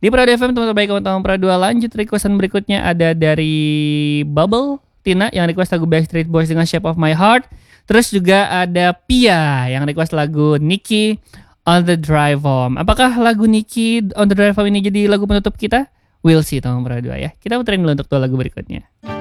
Di Prado FM teman-teman baik teman-teman Prado 2 lanjut requestan berikutnya ada dari Bubble Tina yang request lagu Backstreet Boys dengan Shape of My Heart. Terus juga ada Pia yang request lagu Nicki On The Drive Home. Apakah lagu Nicki On The Drive Home ini jadi lagu penutup kita? We'll see teman Prado 2 ya. Kita puterin dulu untuk 2 lagu berikutnya.